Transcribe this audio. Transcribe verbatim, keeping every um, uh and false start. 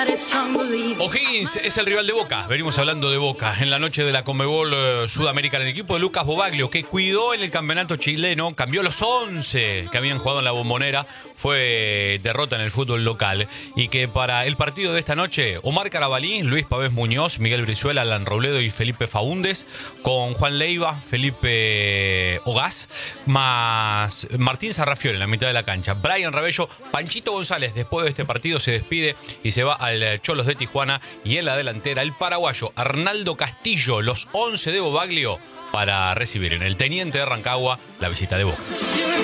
O'Higgins es el rival de Boca. Venimos hablando de Boca en la noche de la Conmebol eh, Sudamericana. El equipo de Lucas Bobaglio, que cuidó en el campeonato chileno, cambió los once que habían jugado en la Bombonera. Fue derrota en el fútbol local. Y que para el partido de esta noche, Omar Carabalí, Luis Pavés Muñoz, Miguel Brizuela, Alan Robledo y Felipe Faúndes, con Juan Leiva, Felipe Ogaz, más Martín Sarrafiore en la mitad de la cancha, Brian Rabello, Panchito González. Después de este partido se despide y se va al Cholos de Tijuana, y en la delantera el paraguayo Arnaldo Castillo, los once de Bobaglio, para recibir en el Teniente de Rancagua la visita de Boca.